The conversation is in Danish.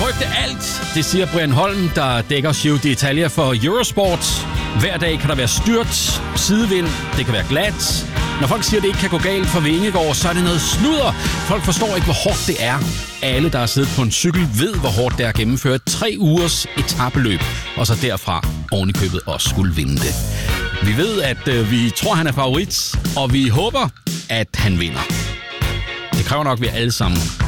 frygte alt, det siger Brian Holm, der dækker Giro d'Italia for Eurosport. Hver dag kan der være styrt, sidevind, det kan være glat. Når folk siger, at det ikke kan gå galt for Vingegaard, så er det noget sludder. Folk forstår ikke, hvor hårdt det er. Alle, der har siddet på en cykel, ved, hvor hårdt det er at gennemføre 3 ugers etapeløb, og så derfra oven i købet også skulle vinde det. Vi ved, at vi tror, han er favorit, og vi håber, at han vinder. Det kræver nok, at vi alle sammen